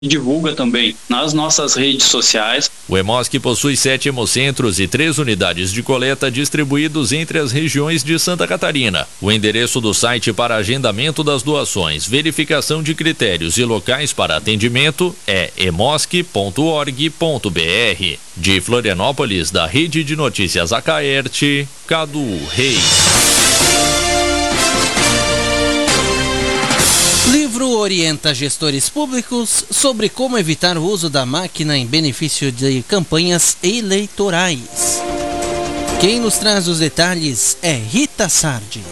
divulga também nas nossas redes sociais. O Hemosc possui 7 hemocentros e 3 unidades de coleta distribuídos entre as regiões de Santa Catarina. O endereço do site para agendamento das doações, verificação de critérios e locais para atendimento é hemosc.org.br. De Florianópolis, da Rede de Notícias Acaerte, Cadu Reis. Livro orienta gestores públicos sobre como evitar o uso da máquina em benefício de campanhas eleitorais. Quem nos traz os detalhes é Rita Sardi.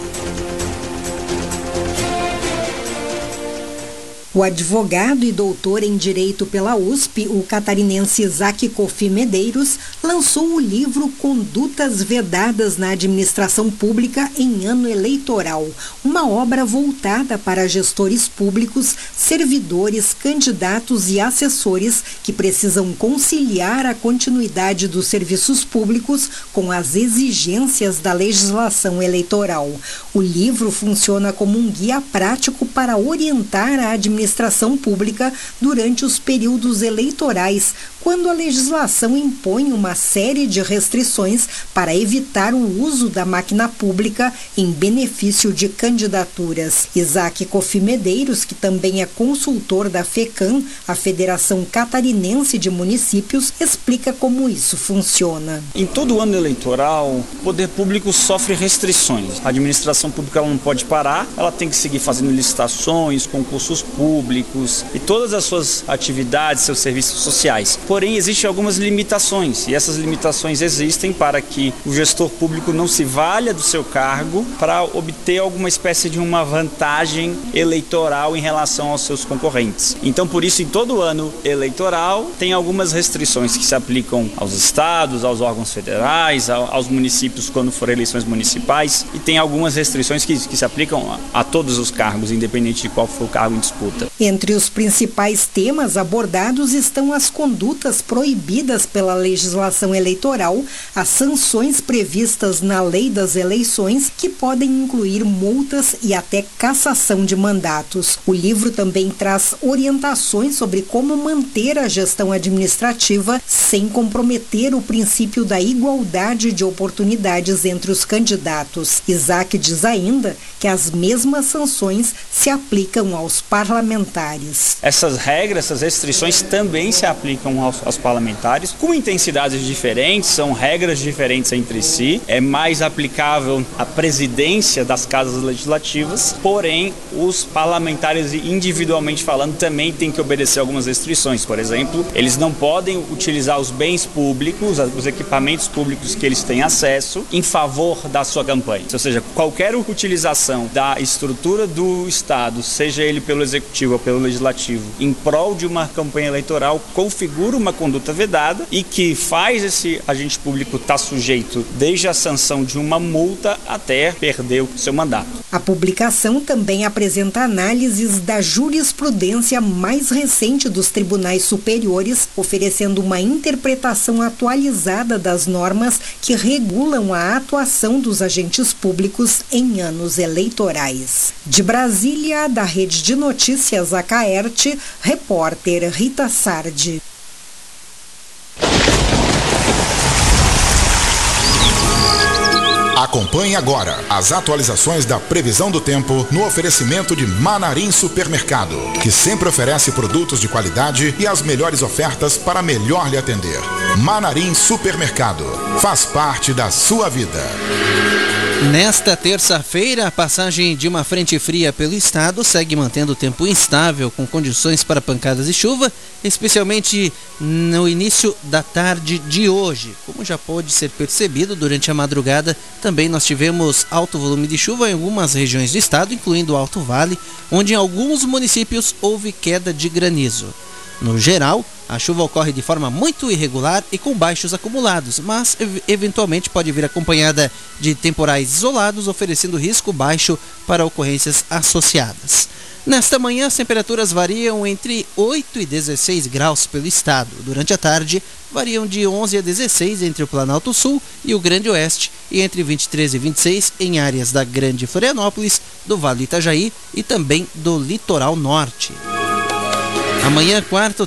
O advogado e doutor em Direito pela USP, o catarinense Isaac Kofi Medeiros, lançou o livro Condutas Vedadas na Administração Pública em Ano Eleitoral, uma obra voltada para gestores públicos, servidores, candidatos e assessores que precisam conciliar a continuidade dos serviços públicos com as exigências da legislação eleitoral. O livro funciona como um guia prático para orientar a administração pública durante os períodos eleitorais, quando a legislação impõe uma série de restrições para evitar o uso da máquina pública em benefício de candidaturas. Isaac Kofi Medeiros, que também é consultor da FECAM, a Federação Catarinense de Municípios, explica como isso funciona. Em todo ano eleitoral, o poder público sofre restrições. A administração pública ela não pode parar, ela tem que seguir fazendo licitações, concursos públicos e todas as suas atividades, seus serviços sociais. Porém, existem algumas limitações, e essas limitações existem para que o gestor público não se valha do seu cargo para obter alguma espécie de uma vantagem eleitoral em relação aos seus concorrentes. Então, por isso, em todo ano eleitoral, tem algumas restrições que se aplicam aos estados, aos órgãos federais, aos municípios quando forem eleições municipais, e tem algumas restrições que se aplicam a todos os cargos, independente de qual for o cargo em disputa. Entre os principais temas abordados estão as condutas proibidas pela legislação eleitoral, as sanções previstas na Lei das Eleições, que podem incluir multas e até cassação de mandatos. O livro também traz orientações sobre como manter a gestão administrativa sem comprometer o princípio da igualdade de oportunidades entre os candidatos. Isaac diz ainda que as mesmas sanções se aplicam aos parlamentares. Essas regras, essas restrições também se aplicam aos parlamentares, com intensidades diferentes, são regras diferentes entre si. É mais aplicável à presidência das casas legislativas, porém, os parlamentares, individualmente falando, também têm que obedecer algumas restrições. Por exemplo, eles não podem utilizar os bens públicos, os equipamentos públicos que eles têm acesso, em favor da sua campanha. Ou seja, qualquer utilização da estrutura do Estado, seja ele pelo Executivo ou pelo Legislativo, em prol de uma campanha eleitoral, configura uma conduta vedada e que faz esse agente público estar sujeito desde a sanção de uma multa até perder o seu mandato. A publicação também apresenta análises da jurisprudência mais recente dos tribunais superiores, oferecendo uma interpretação atualizada das normas que regulam a atuação dos agentes públicos em anos eleitorais. De Brasília, da Rede de Notícias Acaerte, repórter Rita Sardi. Acompanhe agora as atualizações da previsão do tempo no oferecimento de Manarim Supermercado, que sempre oferece produtos de qualidade e as melhores ofertas para melhor lhe atender. Manarim Supermercado, faz parte da sua vida. Nesta terça-feira, a passagem de uma frente fria pelo estado segue mantendo o tempo instável, com condições para pancadas de chuva, especialmente no início da tarde de hoje. Como já pode ser percebido, durante a madrugada também nós tivemos alto volume de chuva em algumas regiões do estado, incluindo o Alto Vale, onde em alguns municípios houve queda de granizo. No geral, a chuva ocorre de forma muito irregular e com baixos acumulados, mas eventualmente pode vir acompanhada de temporais isolados, oferecendo risco baixo para ocorrências associadas. Nesta manhã, as temperaturas variam entre 8 e 16 graus pelo estado. Durante a tarde, variam de 11 a 16 entre o Planalto Sul e o Grande Oeste, e entre 23 e 26 em áreas da Grande Florianópolis, do Vale do Itajaí e também do Litoral Norte. Amanhã, quarta,